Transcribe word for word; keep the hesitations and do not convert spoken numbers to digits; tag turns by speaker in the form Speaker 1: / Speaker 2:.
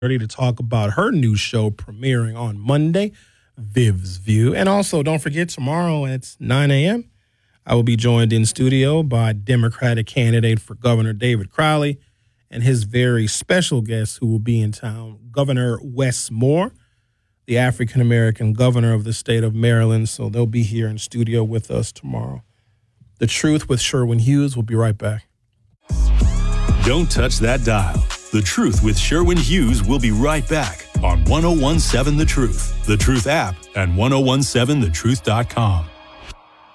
Speaker 1: ready to talk about her new show premiering on Monday, Viv's View. And also, don't forget, tomorrow at nine a.m., I will be joined in studio by Democratic candidate for Governor David Crowley and his very special guest who will be in town, Governor Wes Moore, the African-American governor of the state of Maryland. So they'll be here in studio with us tomorrow. The Truth with Sherwin Hughes. We'll be right back.
Speaker 2: Don't touch that dial. The Truth with Sherwin Hughes will be right back on ten seventeen The Truth, The Truth app, and ten seventeen the truth dot com.